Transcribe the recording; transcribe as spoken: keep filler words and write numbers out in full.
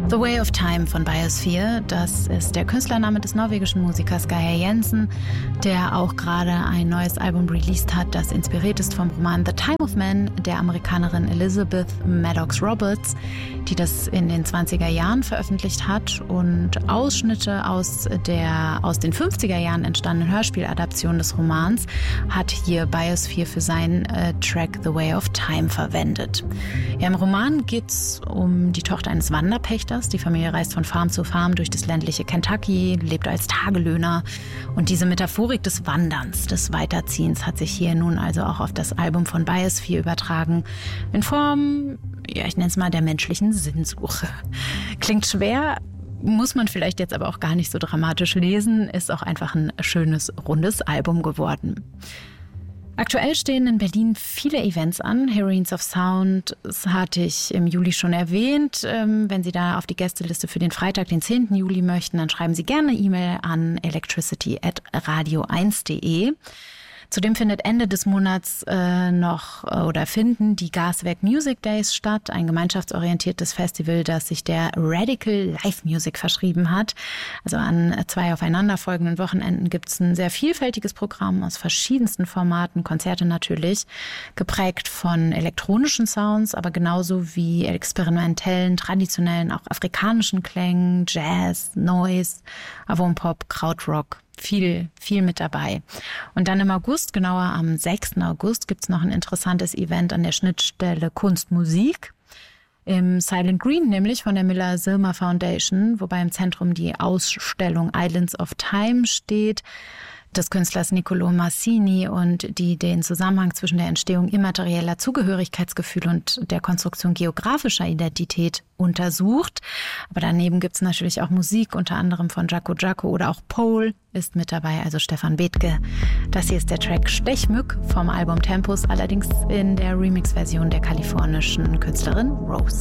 The Way of Time von Biosphere, das ist der Künstlername des norwegischen Musikers Geir Jensen, der auch gerade ein neues Album released hat, das inspiriert ist vom Roman The Time of Man der Amerikanerin Elizabeth Maddox Roberts, die das in den zwanziger Jahren veröffentlicht hat und Ausschnitte aus der aus den fünfziger Jahren entstandenen Hörspieladaption des Romans hat hier Biosphere für seinen äh, Track The Way of Time verwendet. Ja, im Roman geht es um die Tochter eines Wanderpächters. Die Familie reist von Farm zu Farm durch das ländliche Kentucky, lebt als Tagelöhner. Und diese Metaphorik des Wanderns, des Weiterziehens hat sich hier nun also auch auf das Album von Biosphere übertragen. In Form, ja, ich nenne es mal der menschlichen Sinnsuche. Klingt schwer, muss man vielleicht jetzt aber auch gar nicht so dramatisch lesen, ist auch einfach ein schönes, rundes Album geworden. Aktuell stehen in Berlin viele Events an. Heroines of Sound, das hatte ich im Juli schon erwähnt. Wenn Sie da auf die Gästeliste für den Freitag, den zehnten Juli möchten, dann schreiben Sie gerne eine E-Mail an electricity at radio eins punkt de. Zudem findet Ende des Monats äh, noch äh, oder finden die Gaswerk Music Days statt, ein gemeinschaftsorientiertes Festival, das sich der Radical Live Music verschrieben hat. Also an zwei aufeinanderfolgenden Wochenenden gibt es ein sehr vielfältiges Programm aus verschiedensten Formaten, Konzerte natürlich, geprägt von elektronischen Sounds, aber genauso wie experimentellen, traditionellen, auch afrikanischen Klängen, Jazz, Noise, Avantpop, Krautrock. Viel, viel mit dabei. Und dann im August, genauer am sechsten August, gibt's noch ein interessantes Event an der Schnittstelle Kunst-Musik im Silent Green, nämlich von der Miller-Silmer Foundation, wobei im Zentrum die Ausstellung Islands of Time steht, des Künstlers Niccolò Massini und die den Zusammenhang zwischen der Entstehung immaterieller Zugehörigkeitsgefühle und der Konstruktion geografischer Identität untersucht. Aber daneben gibt es natürlich auch Musik, unter anderem von Jaco Jaco oder auch Pole ist mit dabei, also Stefan Bethke. Das hier ist der Track Stechmück vom Album Tempus, allerdings in der Remix-Version der kalifornischen Künstlerin Rose.